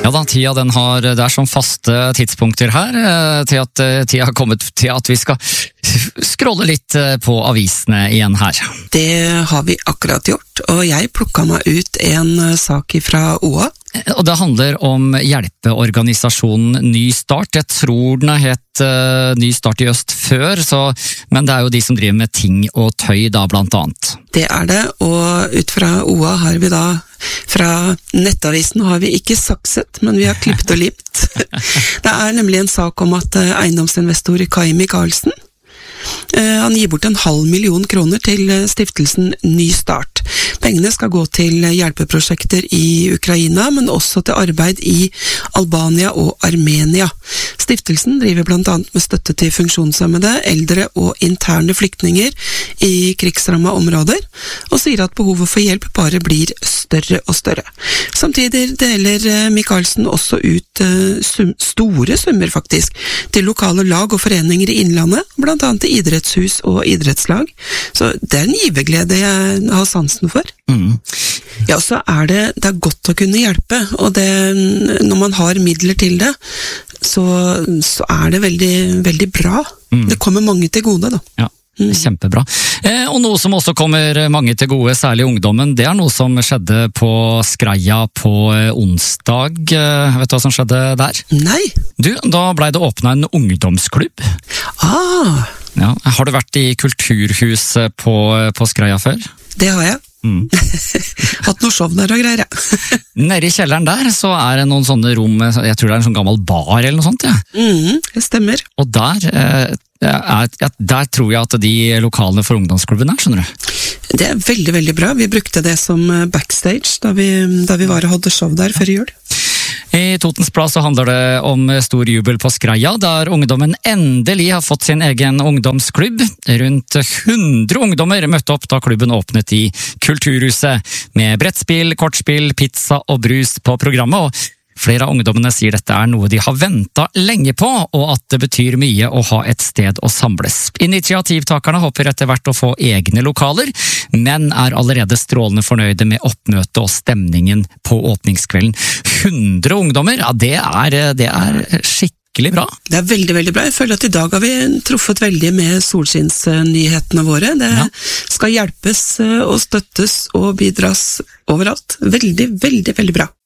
Ja da, det er som faste tidspunkter her, til at tida har kommet til at vi skal scrolle litt på avisene igjen her. Det har vi akkurat gjort, og jeg plukket meg ut en sak fra OA. Og det handler om hjelpeorganisasjonen Ny Start. Jeg tror den har hett Ny Start i Øst før, men det er jo de som driver med ting og tøy da, blant annet. Det er det, og ut fra OA har vi da, fra nettavisen har vi ikke sakset, men vi har klippet og limt. Det er nemlig en sak om at eiendomsinvestor Kai Michaelsen, han gir bort 500 000 kroner til stiftelsen Ny Start. Pengene skal gå til hjelpeprosjekter i Ukraina, men også til arbeid i Albania og Armenia. Stiftelsen driver blant annet med støtte til funksjonshemmede, eldre og interne flyktninger i krigsramma områder, og sier at behovet for hjelp bare blir større og større. Samtidig deler Michaelsen også ut store summer faktisk, til lokale lag og foreninger i Innlandet, blant annet til idrettshus og idrettslag. Så det er en giverglede jeg har sansen for. Ja, så er det godt å kunne hjelpe, og når man har midler til det, så er det veldig, veldig bra. Det kommer mange til gode da. Ja. Kjempebra. Og noe som også kommer mange til gode, særlig ungdommen, det er noe som skjedde på Skreia på onsdag. Vet du hva som skjedde der? Nei. Da ble det åpnet en ungdomsklubb. Ja, har du vært i kulturhuset på Skreia før? Det har jeg. Hatt noe show der og greier, ja. Nede i kjelleren der så er det noen sånne rom, jeg tror det er en sånn gammel bar eller noe sånt, ja. Det stemmer. Og der tror jeg at de lokalene for ungdomsklubben er, skjønner du? Det er veldig, veldig bra. Vi brukte det som backstage da vi var og hadde show der før jul. I Totens Blad så handler det om stor jubel på Skreia, der ungdommen endelig har fått sin egen ungdomsklubb. Rundt 100 ungdommer møtte opp da klubben åpnet i Kulturhuset, med brettspill, kortspill, pizza og brus på programmet, og flere av ungdommene sier dette er noe de har ventet lenge på, og at det betyr mye å ha et sted å samles. Initiativtakerne håper etter hvert å få egne lokaler, men er allerede strålende fornøyde med oppmøtet og stemningen på åpningskvelden. 100 ungdommer, ja, det er skikkelig bra. Det er veldig, veldig bra. Jeg føler at i dag har vi truffet veldig med solskinnsnyhetene våre. Det skal hjelpes og støttes og bidras overalt. Veldig, veldig, veldig bra.